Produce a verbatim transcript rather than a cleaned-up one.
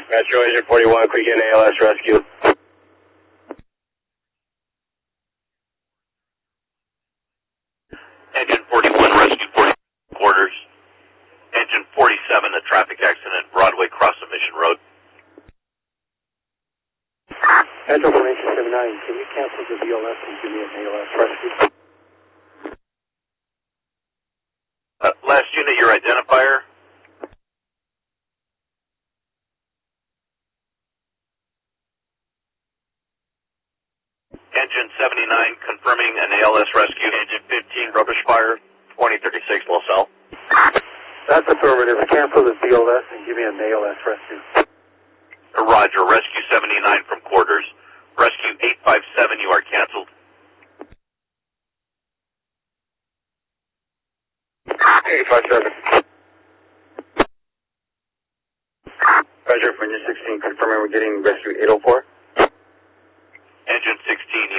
Metro Engine forty-one, quick in A L S rescue. Engine forty-one, rescue forty quarters. Engine forty-seven, a traffic accident, Broadway Cross Mission Road. Metro Formation seventy-nine, can you cancel the V L S and give me an A L S rescue? Uh, last unit, your identifier. Engine seventy-nine, confirming an A L S rescue. Engine fifteen, rubbish fire, twenty thirty-six, LaSalle. That's affirmative. Cancel the V L S and give me an A L S rescue. Uh, Roger, rescue seventy-nine from quarters. Rescue eight five seven, you are canceled. eight five seven. Roger, for Engine sixteen, confirming we're getting rescue eight oh four. Engine sixteen,